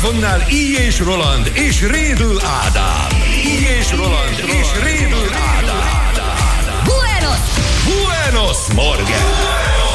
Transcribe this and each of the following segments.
mikrofonnál I. és Roland és Rédl Ádám. I. és Roland és Rédl Ádám. Buenos Morgen!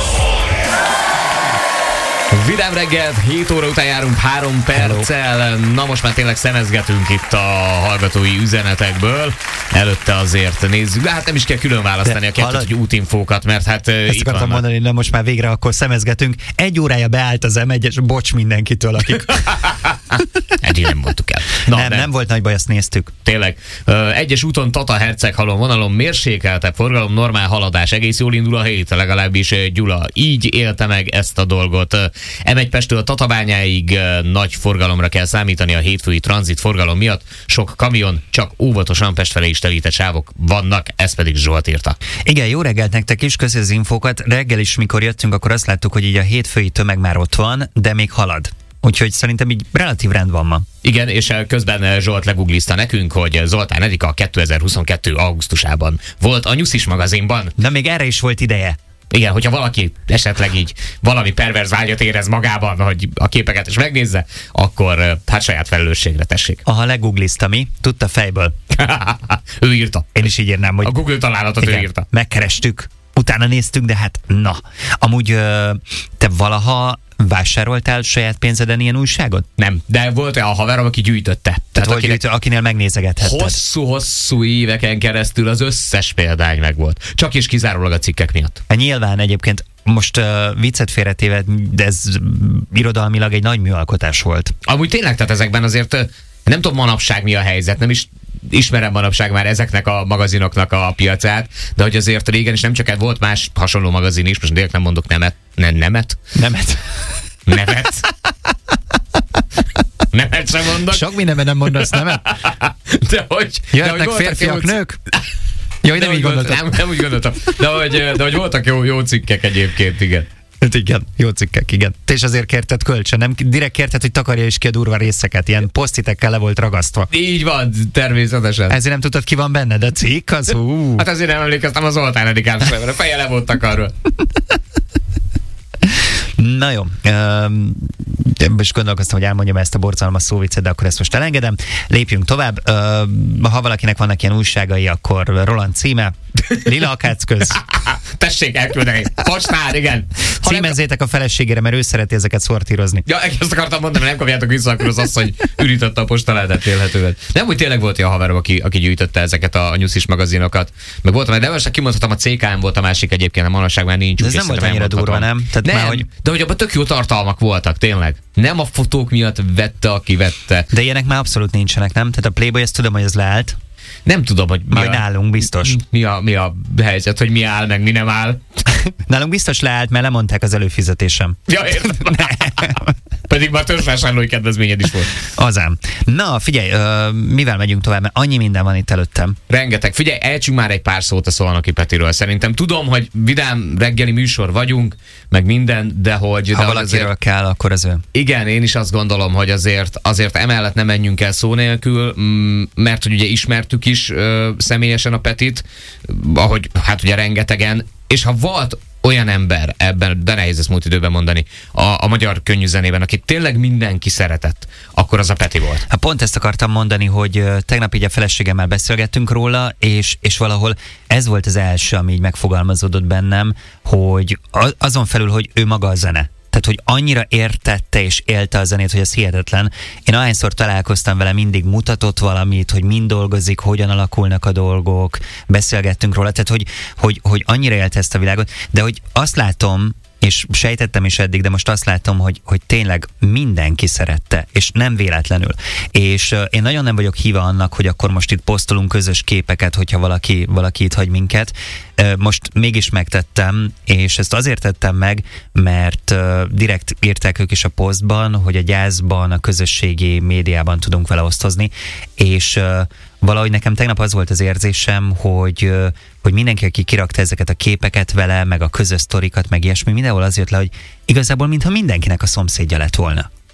Vidám reggelt, 7 óra után járunk 3 perccel. Na most már tényleg szemezgetünk itt a hallgatói üzenetekből. Előtte azért nézzük, hát nem is kell külön választani a kettőt, hogy útinfókat, mert hát ezt itt akartam mondani, na most már végre akkor szemezgetünk. 1 órája beállt az M1-es, bocs mindenkitől, akik... Eddig nem mondtuk el. Na, nem volt nagy baj, azt néztük. Tényleg. Egyes úton Tata-Herceghalom vonalon mérsékeltebb forgalom, normál haladás, egész jól indul a hét, legalábbis Gyula így élte meg ezt a dolgot. M1 Pesttől Tatabányáig nagy forgalomra kell számítani a hétfői tranzit forgalom miatt. Sok kamion, csak óvatosan Pest felé is telített sávok vannak, ezt pedig Zsolt írta. Igen, jó reggelt nektek is, köszi az infókat. Reggel is, mikor jöttünk, akkor azt láttuk, hogy így a hétfői tömeg már ott van, de még halad. Úgyhogy szerintem így relatív rend van ma. Igen, és közben Zsolt leguglizta nekünk, hogy Zoltán Erika 2022. augusztusában volt a Nyuszis magazinban. De még erre is volt ideje. Igen, hogyha valaki esetleg így valami perverz vágyat érez magában, hogy a képeket is megnézze, akkor hát saját felelősségre tessék. Aha, leguglizta, mi? Tudta fejből. Ő írta. Én is így írnám, hogy... A Google találatot igen, ő írta. Megkerestük, utána néztük, de hát na. Amúgy te valaha vásároltál saját pénzeden ilyen újságot? Nem, de volt olyan haverom, aki gyűjtötte. Tehát akinél megnézegethetted. Hosszú éveken keresztül az összes példány megvolt. Csak és kizárólag a cikkek miatt. Nyilván egyébként most viccet félretéve, de ez irodalmilag egy nagy műalkotás volt. Amúgy tényleg, tehát ezekben azért nem tudom manapság mi a helyzet, nem is ismerem manapság már ezeknek a magazinoknak a piacát, de hogy azért régen is nem csak volt más hasonló magazin is, most direkt nem mondok nemet. Nemet sem mondok. Sok mindenben nem mondasz nemet. Jöhetnek férfiak, nők? Jó, nem így gondoltam. Nem úgy gondoltam. De hogy voltak jó cikkek egyébként, igen. Igen, jó cikkek, igen. Te is azért kérted kölcsön, nem direkt kérted, hogy takarja is ki a durva részeket, ilyen posztitekkel le volt ragasztva. Így van, természetesen. Ezért nem tudtad, ki van benne, de cikk az Hát azért nem emlékeztem a Zoltán Erikán sem, a feje le volt takarva. Na jó, most gondolkoztam, hogy elmondjam ezt a borzalmas szóviccet, de akkor ezt most elengedem. Lépjünk tovább. Ha valakinek vannak ilyen újságai, akkor Roland címe, Lila Akácköz. Tessék elküldeni. Postán, igen. Címezzétek a feleségére, mert ő szereti ezeket szortírozni. Ja, ezt akartam mondani, nem kapjátok vissza, akkor az hogy ürítette a postaládát élhetően. Nem, hogy tényleg volt olyan haverom, aki gyűjtötte ezeket a Nyuszis magazinokat. Meg voltam, de most kimondhatom, a CKM volt a másik egyébként, a manapság már nincs. De ez nem volt annyira durva, nem? Tehát nem, már, de hogy abban tök jó tartalmak voltak, tényleg. Nem a fotók miatt vette, aki vette. De ilyenek már abszolút nincsenek, nem? Tehát a Playboy, ezt tudom, hogy ez leállt. Nem tudom, hogy majd nálunk biztos. Mi a helyzet, hogy mi áll, meg mi nem áll. Nálunk biztos leállt, mert lemondták az előfizetésem. Ja, értem. Pedig már törzsvásárlói kedvezményed is volt. Azám. Na, figyelj, mivel megyünk tovább, mert annyi minden van itt előttem. Rengeteg. Figyelj, ejtsünk már egy pár szót a Szolnoki Petiről. Szerintem tudom, hogy vidám reggeli műsor vagyunk, meg minden, de hogy... Ha valakiről azért kell, akkor az ő. Igen, én is azt gondolom, hogy azért emellett nem menjünk el szó nélkül, mert hogy ugye ismertük is személyesen a Petit, ahogy hát ugye rengetegen, és ha volt olyan ember ebben, de nehéz ezt múlt időben mondani, a magyar könnyű zenében, akit tényleg mindenki szeretett, akkor az a Peti volt. Hát pont ezt akartam mondani, hogy tegnap így a feleségemmel beszélgettünk róla, és valahol ez volt az első, ami így megfogalmazódott bennem, hogy azon felül, hogy ő maga a zene. Tehát, hogy annyira értette és élte a zenét, hogy ez hihetetlen. Én ahányszor találkoztam vele, mindig mutatott valamit, hogy mind dolgozik, hogyan alakulnak a dolgok, beszélgettünk róla, tehát, hogy annyira élte ezt a világot, de hogy azt látom, és sejtettem is eddig, de most azt látom, hogy tényleg mindenki szerette, és nem véletlenül. És én nagyon nem vagyok híve annak, hogy akkor most itt posztolunk közös képeket, hogyha valaki itt hagy minket. Most mégis megtettem, és ezt azért tettem meg, mert direkt írták ők is a posztban, hogy a gyászban, a közösségi médiában tudunk vele osztozni, és valahogy nekem tegnap az volt az érzésem, hogy mindenki, aki kirakta ezeket a képeket vele, meg a közös sztorikat, meg ilyesmi, mindenhol az jött le, hogy igazából mintha mindenkinek a szomszédja lett volna.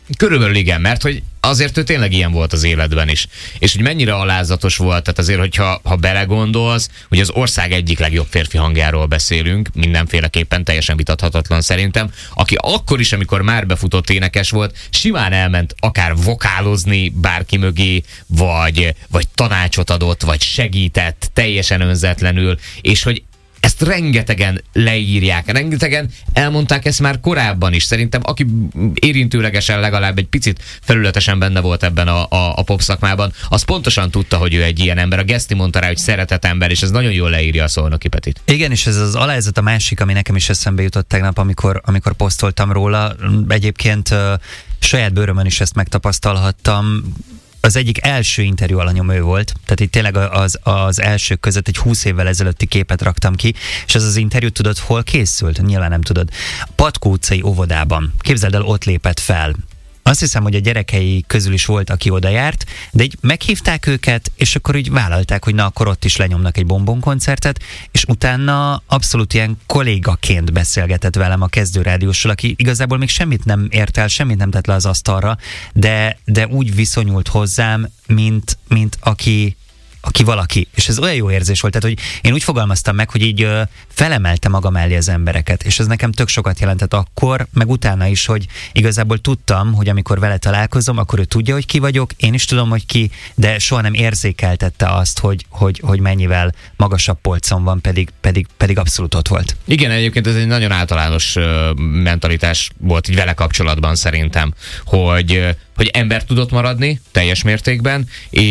Körülbelül igen, mert hogy azért ő tényleg ilyen volt az életben is. És hogy mennyire alázatos volt, tehát azért, hogyha belegondolsz, hogy az ország egyik legjobb férfi hangjáról beszélünk, mindenféleképpen teljesen vitathatatlan szerintem, aki akkor is, amikor már befutott énekes volt, simán elment akár vokálozni bárki mögé, vagy tanácsot adott, vagy segített teljesen önzetlenül, és hogy ezt rengetegen leírják, rengetegen elmondták ezt már korábban is. Szerintem aki érintőlegesen legalább egy picit felületesen benne volt ebben a pop szakmában, az pontosan tudta, hogy ő egy ilyen ember. A Geszti mondta rá, hogy szeretett ember, és ez nagyon jól leírja a Szolnoki Petit. Igen, és ez az alázat a másik, ami nekem is eszembe jutott tegnap, amikor posztoltam róla. Egyébként saját bőrömön is ezt megtapasztalhattam. Az egyik első interjú alanyom ő volt, tehát itt tényleg az elsők között egy 20 évvel ezelőtti képet raktam ki, és ez az interjú tudod, hol készült? Nyilván nem tudod. A Patkó utcai óvodában. Képzeld el, ott lépett fel. Azt hiszem, hogy a gyerekei közül is volt, aki oda járt, de így meghívták őket, és akkor úgy vállalták, hogy na, akkor ott is lenyomnak egy bombonkoncertet, és utána abszolút ilyen kollégaként beszélgetett velem a kezdőrádiósról, aki igazából még semmit nem ért el, semmit nem tett le az asztalra, de úgy viszonyult hozzám, mint aki valaki. És ez olyan jó érzés volt, tehát hogy én úgy fogalmaztam meg, hogy így felemelte maga mellé az embereket, és ez nekem tök sokat jelentett akkor, meg utána is, hogy igazából tudtam, hogy amikor vele találkozom, akkor ő tudja, hogy ki vagyok, én is tudom, hogy ki, de soha nem érzékeltette azt, hogy mennyivel magasabb polcon van, pedig abszolút ott volt. Igen, egyébként ez egy nagyon általános mentalitás volt így vele kapcsolatban szerintem, hogy ember tudott maradni teljes mértékben,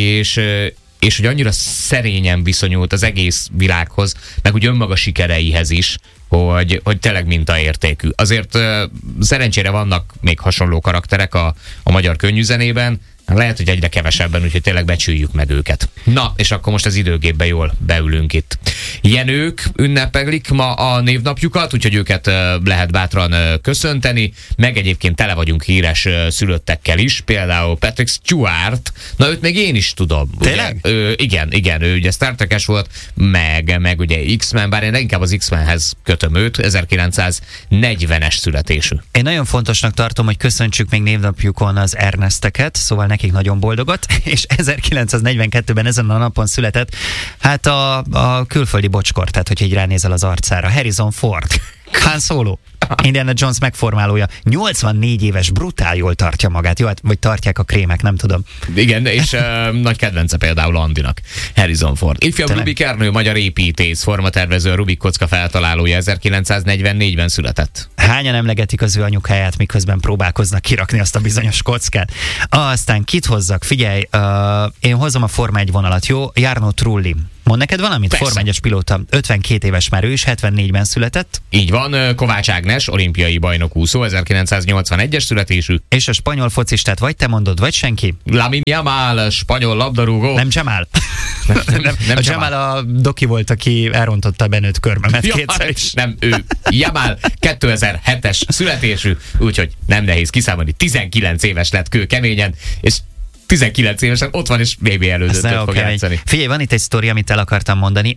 és hogy annyira szerényen viszonyult az egész világhoz, meg úgy önmaga sikereihez is, hogy tényleg mintaértékű. Azért szerencsére vannak még hasonló karakterek a magyar könnyűzenében, lehet, hogy egyre kevesebben, úgyhogy tényleg becsüljük meg őket. Na, és akkor most az időgépbe jól beülünk itt. Jenők ünnepeglik ma a névnapjukat, úgyhogy őket lehet bátran köszönteni, meg egyébként tele vagyunk híres szülöttekkel is, például Patrick Stewart, na őt még én is tudom. Tényleg? Igen, ő ugye Star Trek-es volt, meg ugye X-Men, bár én inkább az X-Menhez kötöm őt, 1940-es születésű. Én nagyon fontosnak tartom, hogy köszöntsük még névnapjukon az Ernesteket, szóval nekik nagyon boldogot, és 1942-ben ezen a napon született, hát a külföldi bocskor, tehát hogyha így ránézel az arcára, Harrison Ford, Han Solo, Indiana Jones megformálója, 84 éves, brutál jól tartja magát, jó, hát, vagy tartják a krémek, nem tudom. Igen, és nagy kedvence például Andinak, Harrison Ford. Ifjabb Rubik Ernő, magyar építész, formatervező, Rubik kocka feltalálója, 1944-ben született. Hányan emlegetik az ő anyukáját, miközben próbálkoznak kirakni azt a bizonyos kockát. Aztán kit hozzak? Figyelj, én hozom a Forma 1 vonalat, jó? Jarno Trulli. Mond neked valamit? Persze. Forma 1-es pilóta, 52 éves már ő is, 74-ben született. Így van, Kovács Ágnes, olimpiai bajnok úszó, 1981-es születésű. És a spanyol focistát vagy te mondod, vagy senki? Lamine Yamal, spanyol labdarúgó. Nem Jamal. nem a Jamal a doki volt, aki elrontotta a Benőt körmemet kétszer is. Nem, ő Yamal 2007-es születésű, úgyhogy nem nehéz kiszámolni. 19 éves lett kőkeményen, és 19 évesen ott van, és BB elődöntőt fog játszani. Figyelj, van itt egy sztori, amit el akartam mondani.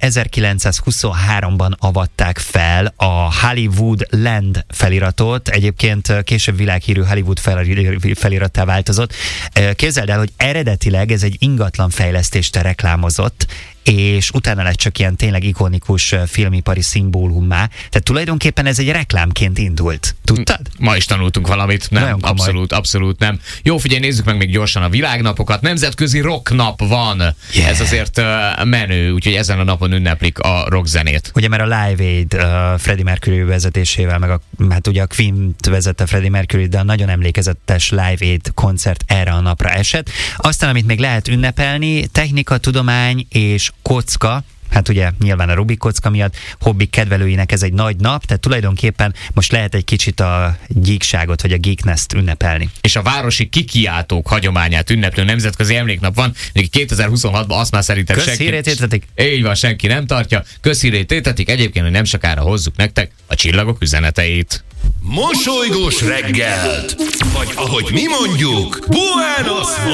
1923-ban avatták fel a Hollywood Land feliratot. Egyébként később világhírű Hollywood felirattá változott. Képzeld el, hogy eredetileg ez egy ingatlan fejlesztést reklámozott, és utána lett csak ilyen tényleg ikonikus filmipari szimbólummá. Tehát tulajdonképpen ez egy reklámként indult. Tudtad? Ma is tanultunk valamit. Nem, abszolút nem. Jó, figyelj, nézzük meg még gyorsan a világnapokat. Nemzetközi rocknap van. Yeah. Ez azért menő, úgyhogy ezen a napon ünneplik a rockzenét. Ugye, mert a Live Aid Freddie Mercury vezetésével, meg hát ugye a Queen-t vezette Freddie Mercury, de a nagyon emlékezetes Live Aid koncert erre a napra esett. Aztán, amit még lehet ünnepelni, technika, tudomány és kocka, hát ugye nyilván a Rubik kocka miatt hobbik kedvelőinek ez egy nagy nap, tehát tulajdonképpen most lehet egy kicsit a geekságot, vagy a geekness-t ünnepelni. És a városi kikiáltók hagyományát ünneplő nemzetközi emléknap van, 2026-ban azt már szerintem közhírét étetik. Így van, senki nem tartja. Közhírét étetik, egyébként, hogy nem sokára hozzuk nektek a csillagok üzeneteit. Mosolygós reggelt, vagy ahogy mi mondjuk, Buenos